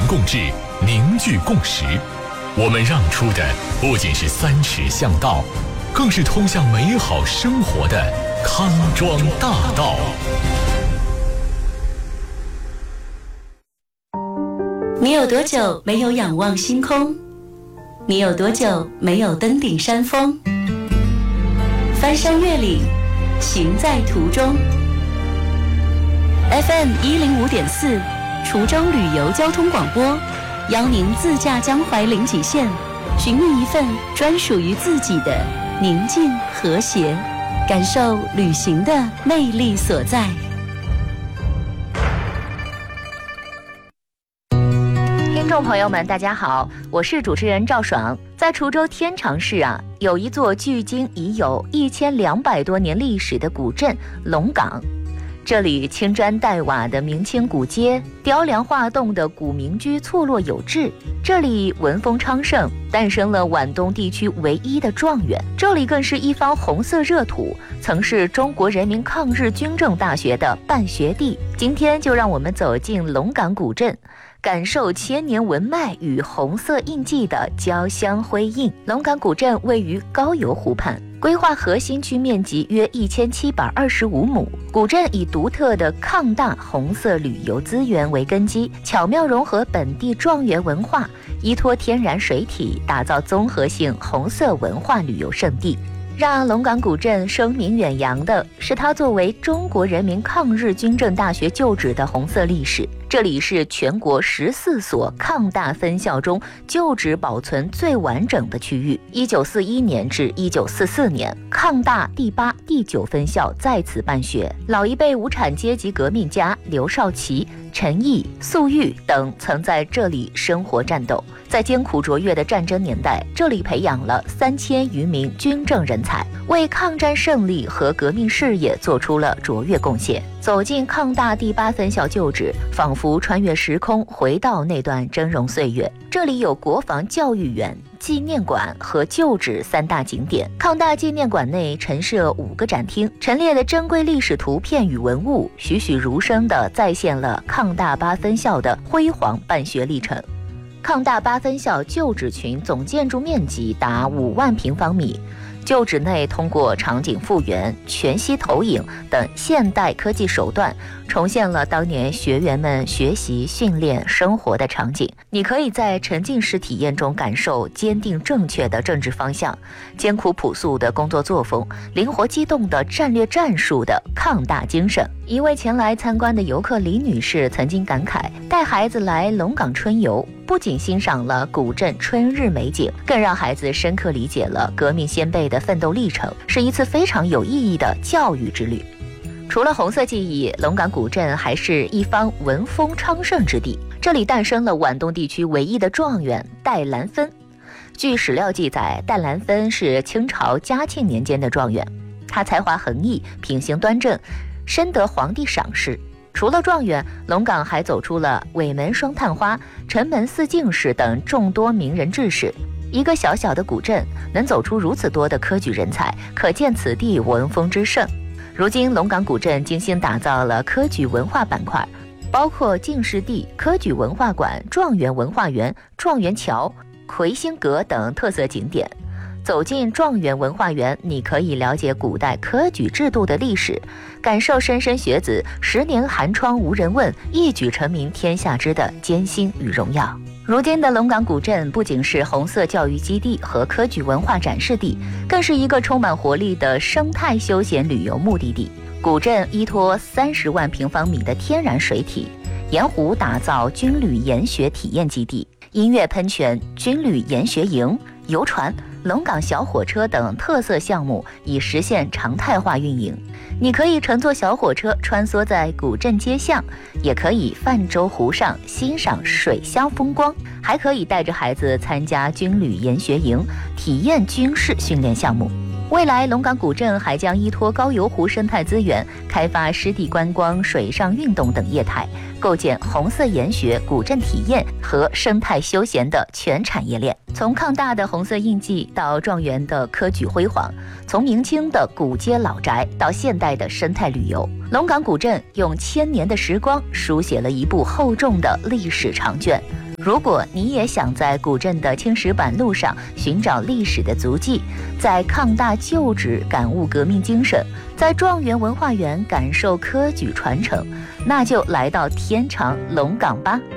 共治，凝聚共识。我们让出的不仅是三尺巷道，更是通向美好生活的康庄大道。 你有多久没有仰望星空？你有多久没有登顶山峰？翻山越岭，行在途中。FM 105.4，滁州旅游交通广播，邀您自驾江淮零极限，寻觅一份专属于自己的宁静和谐，感受旅行的魅力所在。 听众朋友们大家好，我是主持人赵爽。在滁州天长市有一座距今已有1200多年历史的古镇龙岗。这里青砖黛瓦的明清古街，雕梁画栋的古民居错落有致。这里文风昌盛，诞生了皖东地区唯一的状元。这里更是一方红色热土，曾是中国人民抗日军政大学的办学地。今天就让我们走进龙岗古镇，感受千年文脉与红色印记的交相辉映。龙岗古镇位于高邮湖畔，规划核心区面积约1725亩。古镇以独特的抗大红色旅游资源为根基，巧妙融合本地状元文化，依托天然水体，打造综合性红色文化旅游胜地。让龙岗古镇声名远扬的是它作为中国人民抗日军政大学旧址的红色历史。这里是全国14所抗大分校中旧址保存最完整的区域。1941年至1944年，抗大第8、第9分校在此办学。老一辈无产阶级革命家刘少奇、陈毅、粟裕等曾在这里生活战斗。在艰苦卓越的战争年代，这里培养了3000余名军政人才，为抗战胜利和革命事业做出了卓越贡献。走进抗大第8分校旧址，仿佛穿越时空，回到那段峥嵘岁月。这里有国防教育园、纪念馆和旧址3大景点。抗大纪念馆内陈设5个展厅，陈列的珍贵历史图片与文物，栩栩如生地再现了抗大8分校的辉煌办学历程。抗大8分校旧址群总建筑面积达5万平方米。旧址内通过场景复原、全息投影等现代科技手段，重现了当年学员们学习、训练、生活的场景。你可以在沉浸式体验中感受坚定正确的政治方向、艰苦朴素的工作作风、灵活机动的战略战术的抗大精神。一位前来参观的游客李女士曾经感慨，带孩子来龙岗春游，不仅欣赏了古镇春日美景，更让孩子深刻理解了革命先辈的奋斗历程，是一次非常有意义的教育之旅。除了红色记忆，龙岗古镇还是一方文风昌盛之地。这里诞生了皖东地区唯一的状元戴兰芬。据史料记载，戴兰芬是清朝嘉庆年间的状元，他才华横溢，品行端正，深得皇帝赏识。除了状元，龙岗还走出了尾门双探花、城门四进士等众多名人志士。一个小小的古镇能走出如此多的科举人才，可见此地文风之盛。如今龙岗古镇精心打造了科举文化板块，包括进士第、科举文化馆、状元文化园、状元桥、魁星阁等特色景点。走进状元文化园，你可以了解古代科举制度的历史，感受莘莘学子10年寒窗无人问，一举成名天下知的艰辛与荣耀。如今的龙岗古镇不仅是红色教育基地和科举文化展示地，更是一个充满活力的生态休闲旅游目的地。古镇依托30万平方米的天然水体，沿湖打造军旅研学体验基地、音乐喷泉、军旅研学营、游船、龙岗小火车等特色项目已实现常态化运营。你可以乘坐小火车穿梭在古镇街巷，也可以泛舟湖上欣赏水乡风光，还可以带着孩子参加军旅研学营，体验军事训练项目。未来龙岗古镇还将依托高邮湖生态资源，开开发湿地观光、水上运动等业态，构建红色研学、古镇体验和生态休闲的全产业链。从抗大的红色印记到状元的科举辉煌，从明清的古街老宅到现代的生态旅游，龙岗古镇用1000年的时光书写了一部厚重的历史长卷。如果你也想在古镇的青石板路上寻找历史的足迹，在抗大旧址感悟革命精神，在状元文化园感受科举传承，那就来到天长龙岗吧。